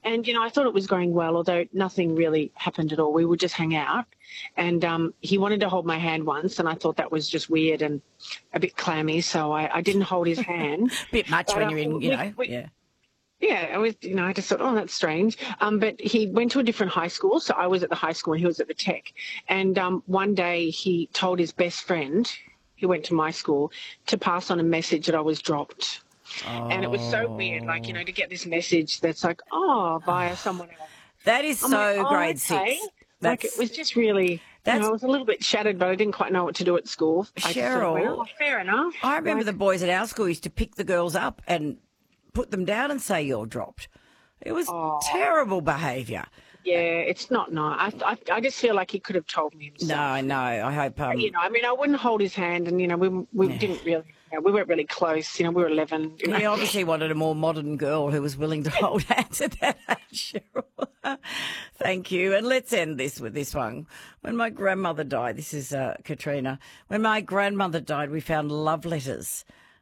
And, I thought it was going well, although nothing really happened at all. We would just hang out. And he wanted to hold my hand once, and I thought that was just weird and a bit clammy, so I didn't hold his hand. Bit much when you're in, yeah. Yeah, I was, I just thought, oh, that's strange. But he went to a different high school, so I was at the high school and he was at the tech. And one day he told his best friend, who went to my school, to pass on a message that I was dropped. Oh. And it was so weird, to get this message that's like, via someone else. That is grade 6. It was just really... I was a little bit shattered, but I didn't quite know what to do at school. Cheryl, fair enough. I remember the boys at our school used to pick the girls up and put them down and say you're dropped. It was terrible behaviour. Yeah, it's not nice. I just feel like he could have told me himself. No, I hope... I wouldn't hold his hand, and, we didn't really... we weren't really close. We were 11. He obviously wanted a more modern girl who was willing to hold hands at that age, Cheryl. Thank you. And let's end this with this one. When my grandmother died, this is Katrina. When my grandmother died, we found love letters.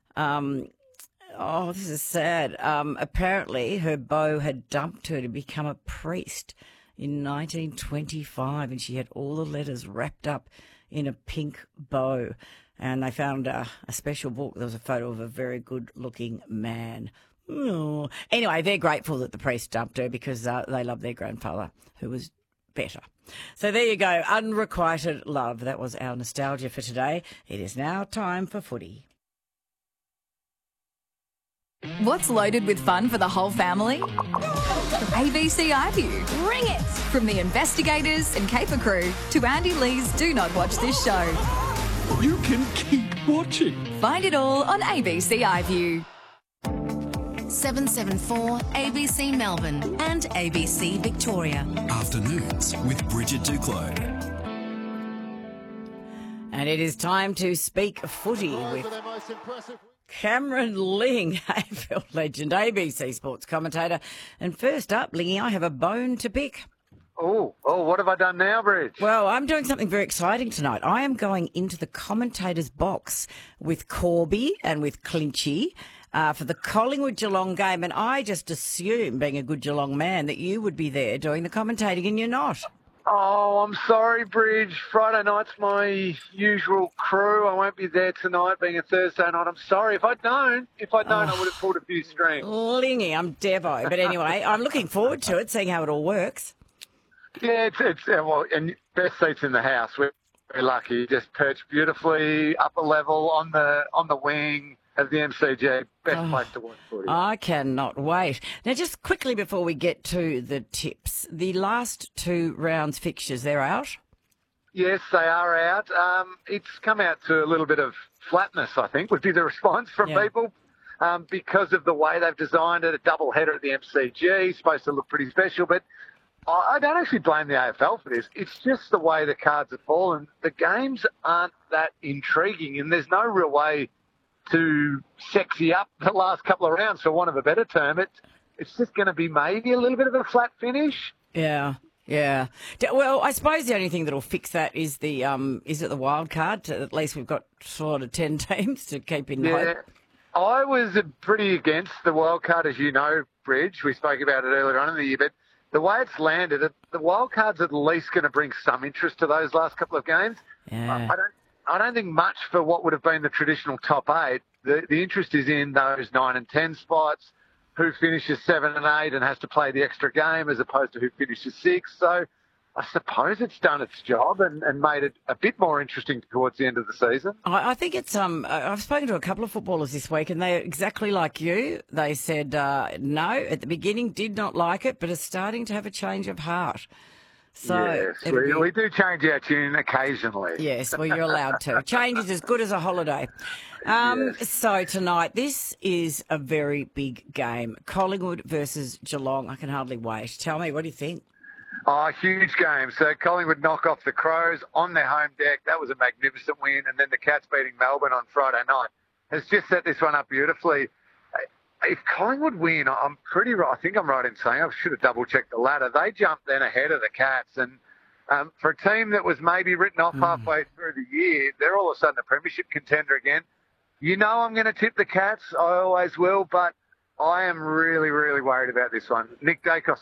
This is sad. Apparently, her beau had dumped her to become a priest in 1925, and she had all the letters wrapped up in a pink bow. And they found a special book. There was a photo of a very good-looking man. Oh. Anyway, they're grateful that the priest dumped her because they love their grandfather, who was better. So there you go, unrequited love. That was our nostalgia for today. It is now time for footy. What's loaded with fun for the whole family? ABC iView. Bring it! From the investigators and caper crew to Andy Lee's Do Not Watch This Show. You can keep watching. Find it all on ABC iView. 774 ABC Melbourne and ABC Victoria. Afternoons with Bridget Duclos. And it is time to speak footy with Cameron Ling, AFL legend, ABC Sports commentator. And first up, Lingy, I have a bone to pick. Oh, what have I done now, Bridge? Well, I'm doing something very exciting tonight. I am going into the commentator's box with Corby and with Clinchy for the Collingwood-Geelong game, and I just assume, being a good Geelong man, that you would be there doing the commentating, and you're not. Oh, I'm sorry, Bridge. Friday night's my usual crew. I won't be there tonight, being a Thursday night. I'm sorry. If I'd known, I would have pulled a few strings. Lingy, I'm Devo. But anyway, I'm looking forward to it, seeing how it all works. Yeah, and best seats in the house. We're lucky. Just perched beautifully, upper level on the wing of the MCG. Best place to watch footy. I cannot wait. Now, just quickly before we get to the tips, the last 2 rounds fixtures, they're out? Yes, they are out. It's come out to a little bit of flatness, I think, would be the response from people. Because of the way they've designed it, a double header at the MCG, supposed to look pretty special, but I don't actually blame the AFL for this. It's just the way the cards have fallen. The games aren't that intriguing, and there's no real way to sexy up the last couple of rounds, for want of a better term. It's just going to be maybe a little bit of a flat finish. Yeah. Well, I suppose the only thing that'll fix that is the wild card. At least we've got sort of 10 teams to keep in hope. I was pretty against the wild card, as you know, Bridge. We spoke about it earlier on in the year, but the way it's landed, the wild card's at least going to bring some interest to those last couple of games. Yeah. I don't think much for what would have been the traditional top 8. The interest is in those 9 and 10 spots, who finishes 7 and 8 and has to play the extra game as opposed to who finishes 6. So I suppose it's done its job and made it a bit more interesting towards the end of the season. I think it's I've spoken to a couple of footballers this week, and they're exactly like you. They said no at the beginning, did not like it, but are starting to have a change of heart. So yes, we do change our tune occasionally. Yes, well, you're allowed to. Change is as good as a holiday. Yes. So tonight, this is a very big game. Collingwood versus Geelong. I can hardly wait. Tell me, what do you think? Oh, huge game. So Collingwood knock off the Crows on their home deck. That was a magnificent win. And then the Cats beating Melbourne on Friday night has just set this one up beautifully. If Collingwood win, I'm pretty right. I think I'm right in saying I should have double-checked the ladder. They jumped then ahead of the Cats. And for a team that was maybe written off halfway through the year, they're all of a sudden a premiership contender again. You know I'm going to tip the Cats. I always will. But I am really, really worried about this one. Nick Dacos